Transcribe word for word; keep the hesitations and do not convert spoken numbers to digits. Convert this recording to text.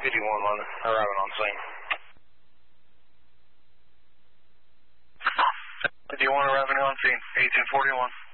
fifty-one London, arriving on scene. fifty-one arriving on scene, eighteen forty-one.